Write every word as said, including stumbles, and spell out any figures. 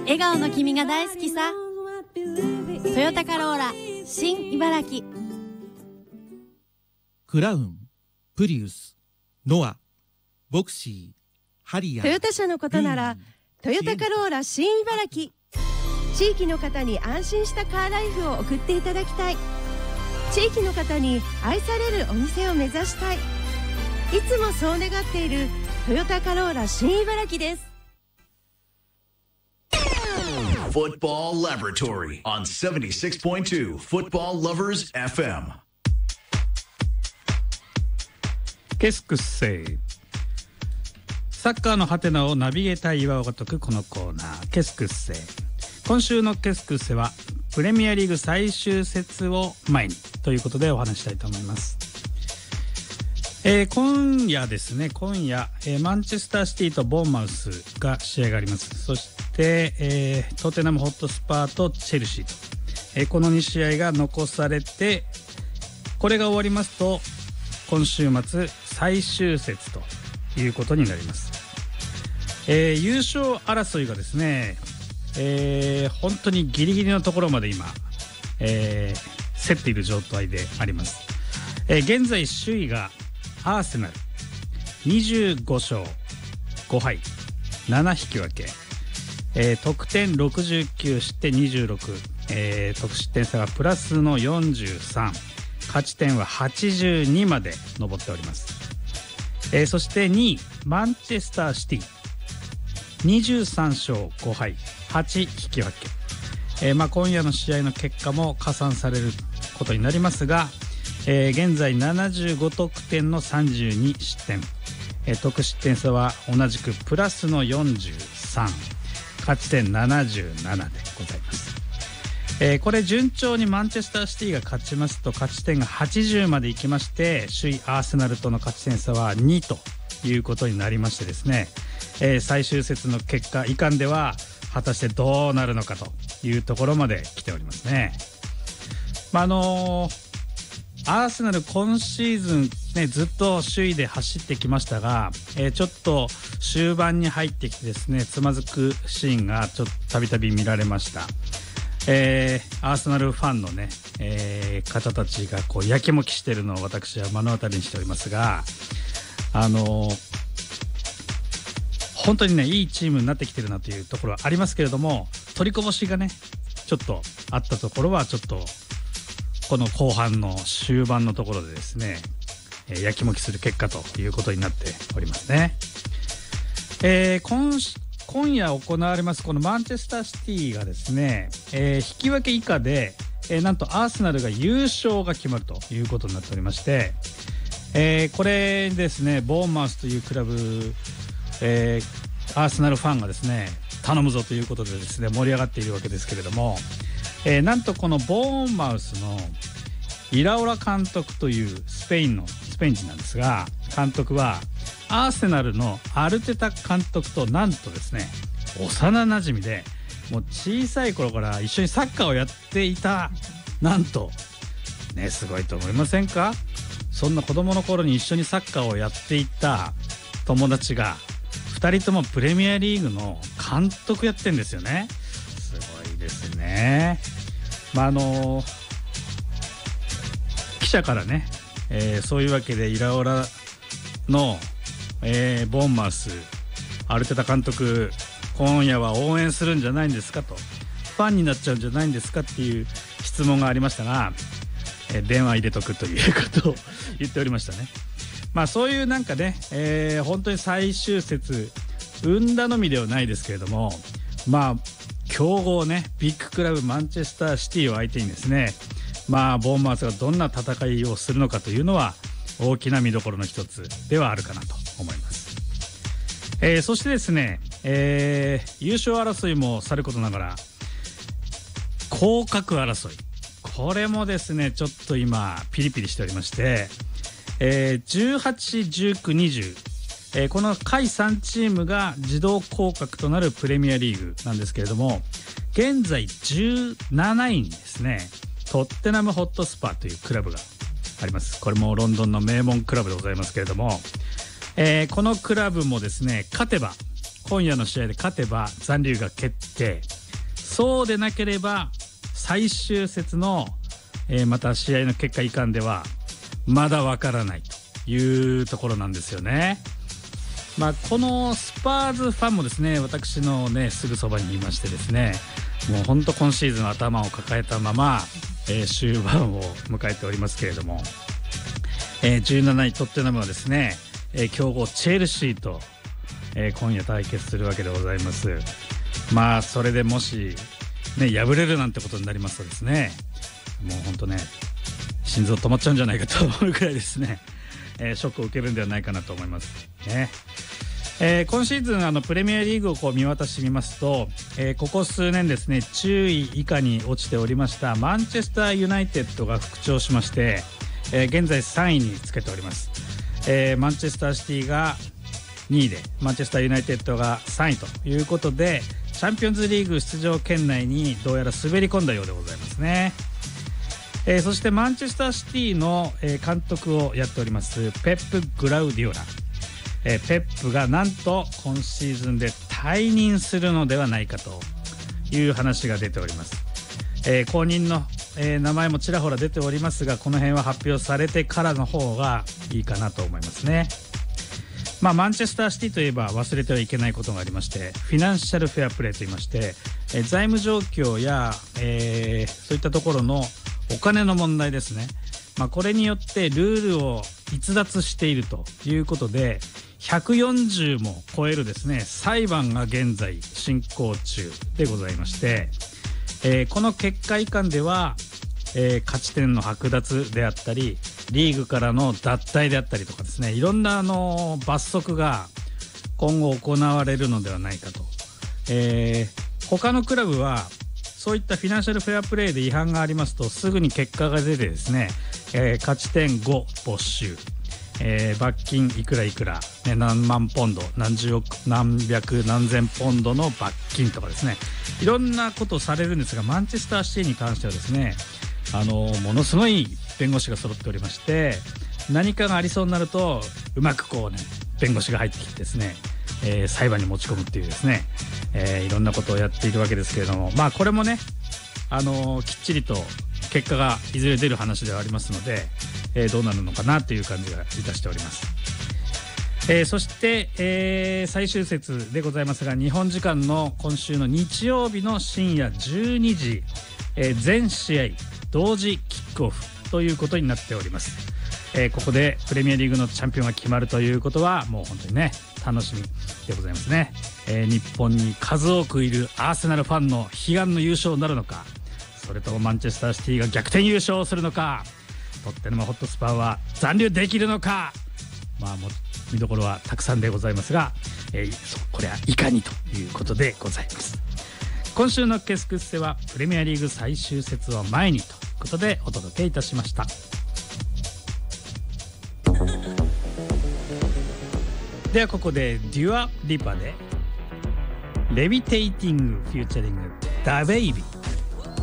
笑顔の君が大好きさ。トヨタカローラ新茨城。 クラウン、プリウス、ノア、ボクシー、ハリアー。 トヨタ車のことならトヨタカローラ新茨城。地域の方に安心したカーライフを送っていただきたい。地域の方に愛されるお店を目指したい。いつもそう願っているトヨタカローラ新茨城です。 Football Laboratory on seventy-six point two Football Lovers エフエム。 ケスクセイ。サッカーのハテナをナビゲーター岩尾が解くこのコーナー、ケスクセイ。今週のケスクセはプレミアリーグ最終節を前にということでお話したいと思います。えー、今夜ですね今夜、えー、マンチェスターシティとボーンマウスが試合があります。そして、えー、トーテナムホットスパーとチェルシーと、えー、このに試合が残されて、これが終わりますと今週末最終節ということになります。えー、優勝争いがですね、えー、本当にギリギリのところまで今、えー、競っている状態であります。えー、現在首位がアーセナルにじゅうご勝ご敗なな引き分け、えー、得点ろくじゅうきゅう失点にじゅうろく、えー、得失点差がプラスのよんじゅうさん、勝ち点ははちじゅうにまで上っております。えー、そしてにいマンチェスターシティにじゅうさん勝ご敗はち引き分け、えーまあ、今夜の試合の結果も加算されることになりますが、えー、現在ななじゅうご得点のさんじゅうに失点、えー、得失点差は同じくプラスのよんじゅうさん、勝ち点ななじゅうななでございます。えー、これ順調にマンチェスターシティが勝ちますと勝ち点がはちじゅうまでいきまして、首位アーセナルとの勝ち点差はにということになりましてですね、えー、最終節の結果以下では果たしてどうなるのかというところまで来ておりますね。まああのーアーセナル今シーズン、ね、ずっと首位で走ってきましたが、えー、ちょっと終盤に入ってきてですねつまずくシーンがちょっとたびたび見られました。えー、アーセナルファンのね、えー、方たちがこうやきもきしているのを私は目の当たりにしておりますが、あのー、本当にねいいチームになってきてるなというところはありますけれども、取りこぼしがねちょっとあったところはちょっとこの後半の終盤のところでですね、えー、やきもきする結果ということになっておりますね。えー、今, 今夜行われますこのマンチェスターシティがですね、えー、引き分け以下で、えー、なんとアーセナルが優勝が決まるということになっておりまして、えー、これですねボーンマウスというクラブ、えー、アーセナルファンがですね頼むぞということでですね盛り上がっているわけですけれども、えー、なんとこのボーンマウスのイラオラ監督というスペインのスペイン人なんですが、監督はアーセナルのアルテタ監督となんとですね幼なじみで、もう小さい頃から一緒にサッカーをやっていた、なんとねすごいと思いませんか。そんな子供の頃に一緒にサッカーをやっていた友達がふたりともプレミアリーグの監督やってんですよね。すごいですね。まああの記者からね、えー、そういうわけでイラオラの、えー、ボーンマウスアルテタ監督今夜は応援するんじゃないんですかと、ファンになっちゃうんじゃないんですかっていう質問がありましたが、えー、電話入れとくということを言っておりましたね。まあそういうなんかね、えー、本当に最終節運頼みではないですけれども、まあ強豪ねビッグクラブマンチェスターシティを相手にですね、まあボーンマウスがどんな戦いをするのかというのは大きな見どころの一つではあるかなと思います。えー、そしてですね、えー、優勝争いもさることながら降格争い、これもですねちょっと今ピリピリしておりまして、えー、じゅうはち、じゅうきゅう、にじゅう、えー、この下位さんチームが自動降格となるプレミアリーグなんですけれども、現在じゅうなないにですねトッテナムホットスパーというクラブがあります。これもロンドンの名門クラブでございますけれども、えー、このクラブもですね勝てば今夜の試合で勝てば残留が決定、 そうでなければ最終節の、えー、また試合の結果いかんではまだわからないというところなんですよね。まあ、このスパーズファンもですね、私のねすぐそばにいましてですね、もう本当今シーズン頭を抱えたまま、えー、終盤を迎えておりますけれども、えー、じゅうなないトッテナムはですね、えー、強豪チェルシーと、えー、今夜対決するわけでございます。まあそれでもしね敗れるなんてことになりますとですね、もう本当ね心臓止まっちゃうんじゃないかと思うくらいですね、えー、ショックを受けるんではないかなと思いますね。えー、今シーズンあのプレミアリーグをこう見渡してみますと、えー、ここ数年ですね注意以下に落ちておりましたマンチェスターユナイテッドが復調しまして、えー、現在さんいにつけております。えー、マンチェスターシティがにいでマンチェスターユナイテッドがさんいということで、チャンピオンズリーグ出場圏内にどうやら滑り込んだようでございますね。えー、そしてマンチェスターシティの、えー、監督をやっておりますペップ・グラウディオラ、えー、ペップがなんと今シーズンで退任するのではないかという話が出ております。えー、後任の、えー、名前もちらほら出ておりますが、この辺は発表されてからの方がいいかなと思いますね。まあ、マンチェスターシティといえば忘れてはいけないことがありまして、フィナンシャルフェアプレーといいまして、えー、財務状況や、えー、そういったところのお金の問題ですね。まあ、これによってルールを逸脱しているということでひゃくよんじゅうも超えるですね裁判が現在進行中でございまして、えー、この結果以下では、えー、勝ち点の剥奪であったりリーグからの脱退であったりとかですね、いろんなあの罰則が今後行われるのではないかと、えー、他のクラブはそういったフィナンシャルフェアプレーで違反がありますとすぐに結果が出てですね、えー、勝ち点ご没収、えー、罰金いくらいくら、ね、何万ポンド何十億何百何千ポンドの罰金とかですね、いろんなことをされるんですが、マンチェスターシティに関してはですね、あのものすごい弁護士が揃っておりまして、何かがありそうになるとうまくこうね弁護士が入ってきてですね、えー、裁判に持ち込むっていうですね、えー、いろんなことをやっているわけですけれども、まあこれもね、あのー、きっちりと結果がいずれ出る話ではありますので、えー、どうなるのかなという感じがいたしております。えー、そして、えー、最終節でございますが、日本時間の今週の日曜日の深夜じゅうにじ、えー、全試合同時キックオフということになっております。えー、ここでプレミアリーグのチャンピオンが決まるということはもう本当にね楽しみでございますね。えー、日本に数多くいるアーセナルファンの悲願の優勝になるのか、それともマンチェスターシティが逆転優勝するのか、トッテナムホットスパーは残留できるのか、まあもう見どころはたくさんでございますが、えー、そこれはいかにということでございます。今週のケスクッセはプレミアリーグ最終節を前にということでお届けいたしました。ではここでデュア・リパでレビテイティングフューチャリングダベイビー。